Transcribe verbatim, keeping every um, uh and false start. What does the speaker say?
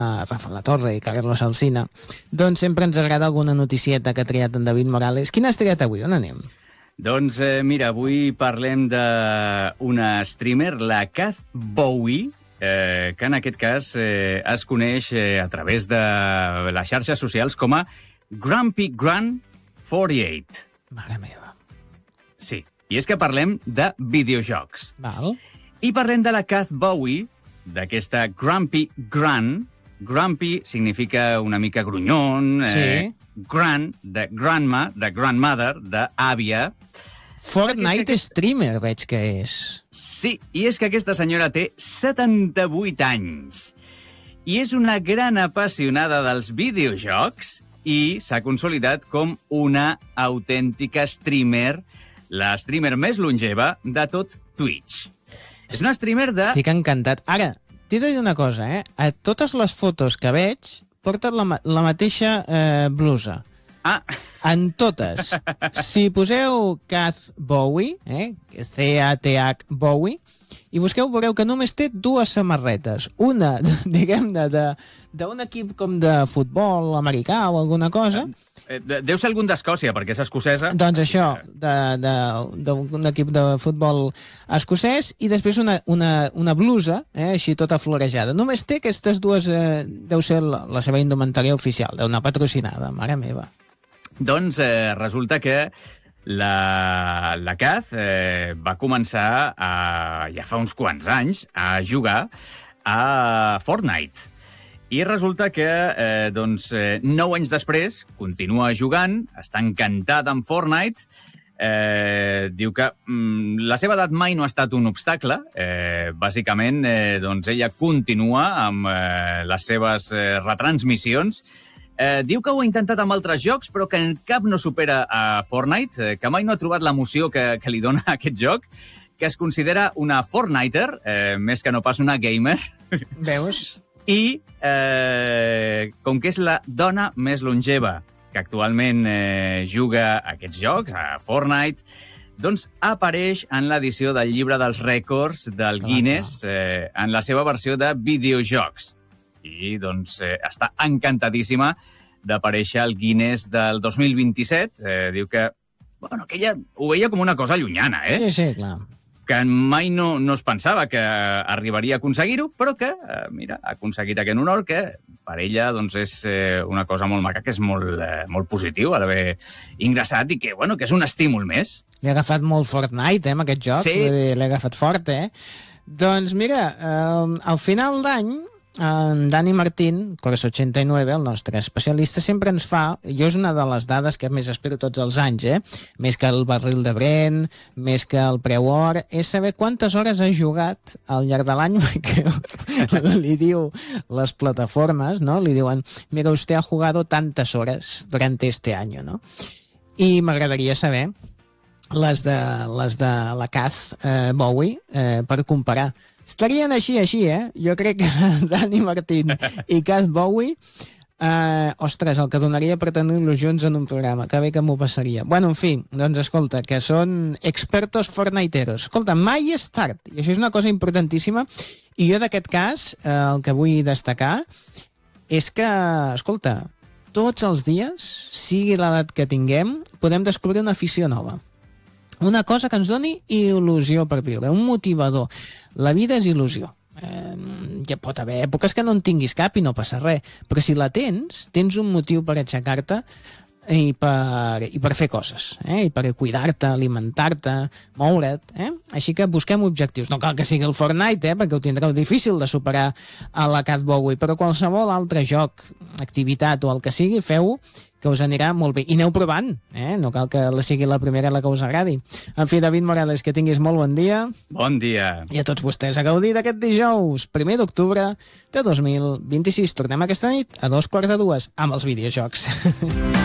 Rafa La Torre i Carlos Alsina, doncs sempre ens agrada alguna noticieta que ha triat en David Morales. Quina has triat avui? On anem? Doncs eh, mira, avui parlem d'una streamer, la Kath Bowie, eh, que en aquest cas eh, es coneix eh, a través de les xarxes socials com a Grumpy Gran quaranta-vuit. Mare meva. Sí, i és que parlem de videojocs. Val. I parlem de la Kath Bowie, d'aquesta Grumpy Gran. Grumpy significa una mica grunyon, Sí. eh, gran, de grandma, de grandmother, d'àvia. Fortnite streamer veig que és. Sí, i és que aquesta senyora té setanta-vuit anys. I és una gran apassionada dels videojocs i s'ha consolidat com una autèntica streamer, la streamer més longeva de tot Twitch. És una streamer de... Estic encantat. Ara, t'he de dir una cosa, eh? A totes les fotos que veig porten la, ma- la mateixa eh, blusa. Ah, En totes. Si poseu Kath Bowie, eh? C A T H Bowie, i busqueu, veureu que només té dues samarretes. Una, diguem-ne, de- d'un equip com de futbol americà o alguna cosa. eh, deu ser algun d'Escòcia, perquè és escocesa. Doncs això, de- de- d'un equip de futbol escocès, i després una, una, una blusa, eh, així tota florejada. Només té aquestes dues, eh, deu ser la, la seva indumentària oficial, deu anar patrocinada, mare meva. Doncs eh, resulta que la, la Kath eh, va començar a, ja fa uns quants anys a jugar a Fortnite. I resulta que eh, doncs, eh, nou anys després continua jugant, està encantada amb Fortnite, eh, diu que mm, la seva edat mai no ha estat un obstacle. Eh, bàsicament, eh, doncs ella continua amb eh, les seves eh, retransmissions. Eh, diu que ho ha intentat amb altres jocs, però que en cap no supera a Fortnite, eh, que mai no ha trobat l'emoció que, que li dona aquest joc, que es considera una Fortniter, eh, més que no pas una gamer, Veus? i eh, com que és la dona més longeva que actualment eh, juga a aquests jocs, a Fortnite, doncs apareix en l'edició del llibre dels rècords del Clar, Guinness eh, en la seva versió de videojocs. I doncs eh, està encantadíssima d'aparèixer al Guinness del dos mil vint-i-set. Eh, diu que, bueno, que ella ho veia com una cosa llunyana, eh? Sí, sí, clar. Que mai no, no es pensava que arribaria a aconseguir-ho, però que, eh, mira, ha aconseguit aquest honor que per ella doncs, és eh, una cosa molt maca, que és molt, eh, molt positiu d'haver ingressat i que, bueno, que és un estímul més. Li ha agafat molt Fortnite, eh, amb aquest joc. Sí. Vull dir, l'he agafat fort, eh? Doncs mira, eh, al final d'any, en Dani Martín, Coros ochenta y nueve, el nostre especialista, sempre ens fa, jo és una de les dades que més espero tots els anys, eh? Més que el barril de Brent, més que el preu or, és saber quantes hores ha jugat al llarg de l'any, perquè li diu les plataformes, no? Li diuen, mira, usted ha jugado tantas horas durante este año, no? I m'agradaria saber les de, les de la Kath eh, Bowie eh, per comparar. Estarien així, així, eh? Jo crec que Dani Martín i Kath Bowie, eh, ostres, el que donaria per tenir-los junts en un programa, que bé que m'ho passaria. Bueno, en fi, doncs escolta, que són expertos fortniteros. Escolta, mai és tard, i això és una cosa importantíssima, i jo d'aquest cas, eh, el que vull destacar és que, escolta, tots els dies, sigui l'edat que tinguem, podem descobrir una afició nova. Una cosa que ens doni il·lusió per viure, un motivador. La vida és il·lusió. Eh, ja pot haver èpoques que no en tinguis cap i no passa res, però si la tens, tens un motiu per aixecar-te i per, i per fer coses, eh? I per cuidar-te, alimentar-te, moure't, eh? Així que busquem objectius. No cal que sigui el Fortnite, eh? Perquè ho tindreu difícil de superar a la Kath Bowie, però qualsevol altre joc, activitat o el que sigui, feu-ho, que us anirà molt bé. I aneu provant, eh? No cal que la sigui la primera la que us agradi. En fi, David Morales, que tinguis molt bon dia. Bon dia. I a tots vostès a gaudir d'aquest dijous, primer d'octubre de dos mil vint-i-sis. Tornem aquesta nit a dos quarts de dues amb els videojocs.